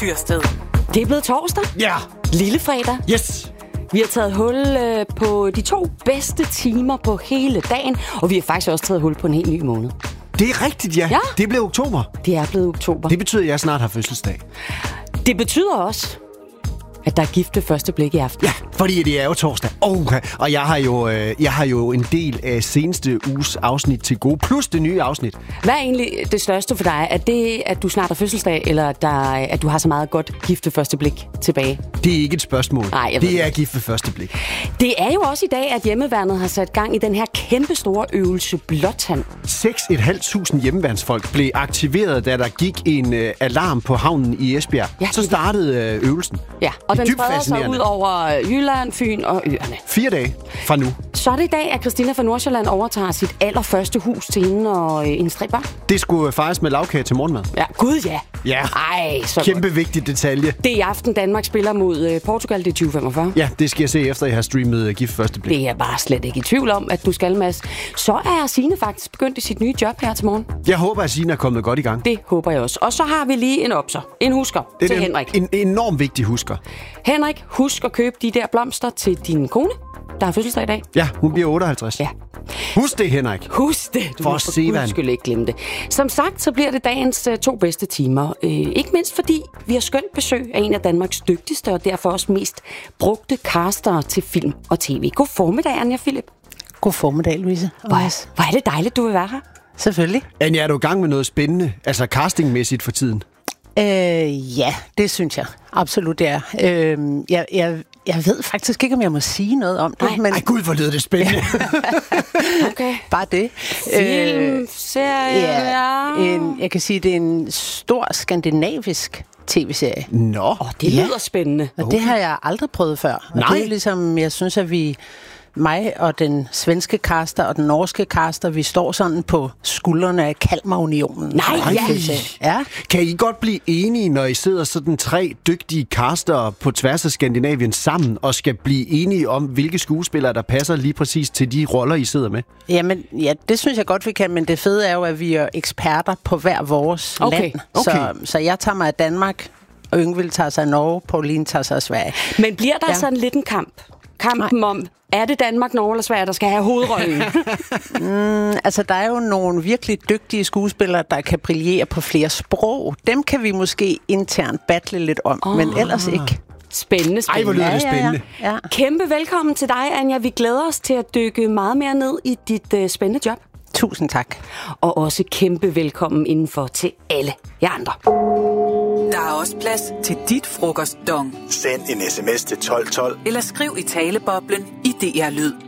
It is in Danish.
Tyrsted. Det er blevet torsdag. Ja. Lillefredag. Yes. Vi har taget hul på de 2 bedste timer på hele dagen, og vi har faktisk også taget hul på en helt ny måned. Det er rigtigt, ja. Det blev oktober. Det er blevet oktober. Det betyder, at jeg snart har fødselsdag. Det betyder også, at der er gift ved første blik i aften. Ja, fordi det er jo torsdag. Okay. Og jeg har jo en del af seneste uges afsnit til gode, plus det nye afsnit. Hvad er egentlig det største for dig? Er det, at du snart har fødselsdag, eller at du har så meget godt gift ved første blik tilbage? Det er ikke et spørgsmål. Nej, det er gift ved første blik. Det er jo også i dag, at hjemmeværnet har sat gang i den her kæmpe store øvelse Blåtand. 6.500 hjemmeværnsfolk blev aktiveret, da der gik en alarm på havnen i Esbjerg. Ja, så startede øvelsen. Ja, og den spreder sig ud over Jylland, Fyn og øerne. 4 dage fra nu. Så er det i dag, at Christina fra Nordsjælland overtager sit allerførste hus til hende og hendes 3 børn. Det skulle fejres med lagkage til morgenmad. Ja, gud ja. Ja, ej, så kæmpe vigtig detalje. Det er i aften, Danmark spiller mod Portugal, det er 2045. Ja, det skal jeg se efter, jeg har streamet gift første blik. Det er jeg bare slet ikke i tvivl om, at du skal, Mads. Så er Signe faktisk begyndt i sit nye job her til morgen. Jeg håber, at Signe er kommet godt i gang. Det håber jeg også. Og så har vi lige en opser, en husker til Henrik. En enormt vigtig husker. Henrik, husk at købe de der blomster til din kone, der har fødselsdag i dag. Ja, hun bliver 58. Ja. Husk det, Henrik. Husk det. Du må for guds skyld ikke glemme det. Som sagt, så bliver det dagens 2 bedste timer. Ikke mindst fordi vi har skønt besøg af en af Danmarks dygtigste og derfor også mest brugte castere til film og tv. God formiddag, Anja Philip. God formiddag, Louise. Hvor er det dejligt, du vil være her. Selvfølgelig. Anja, er du i gang med noget spændende, altså castingmæssigt for tiden? Ja, det synes jeg absolut det er. Jeg ved faktisk ikke, om jeg må sige noget om det. Men... Ej gud, hvor lyder det spændende. Okay. Bare det. Film, serie, jeg kan sige, det er en stor skandinavisk tv-serie. Nå. Det lyder spændende. Og det har jeg aldrig prøvet før. Og det er ligesom, jeg synes, at mig og den svenske caster og den norske caster, vi står sådan på skuldrene af Kalmarunionen. Nej, ja. Kan I godt blive enige, når I sidder sådan 3 dygtige castere på tværs af Skandinavien sammen, og skal blive enige om, hvilke skuespillere, der passer lige præcis til de roller, I sidder med? Jamen, ja, det synes jeg godt, vi kan, men det fede er jo, at vi er eksperter på hver vores land. Så jeg tager mig af Danmark, og Yngvild tager sig af Norge, Pauline tager sig af Sverige. Men bliver der sådan lidt en kamp? Kampen om, er det Danmark, Norge eller Sverige, der skal have hovedrollen? Altså, der er jo nogle virkelig dygtige skuespillere, der kan brillere på flere sprog. Dem kan vi måske internt battle lidt om, men ellers ikke. Spændende. Ej, hvor lyder det spændende. Ja. Kæmpe velkommen til dig, Anja. Vi glæder os til at dykke meget mere ned i dit spændende job. Tusind tak. Og også kæmpe velkommen indenfor til alle jer andre. Der er også plads til dit frokostdong. Send en sms til 1212. Eller skriv i taleboblen i DR Lyd.